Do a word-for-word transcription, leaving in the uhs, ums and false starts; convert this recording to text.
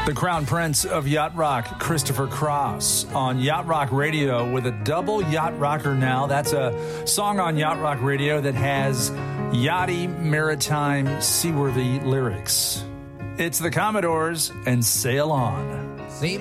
The Crown Prince of Yacht Rock, Christopher Cross, on Yacht Rock Radio with a double Yacht Rocker now. That's a song on Yacht Rock Radio that has yachty, maritime, seaworthy lyrics. It's the Commodores and Sail On.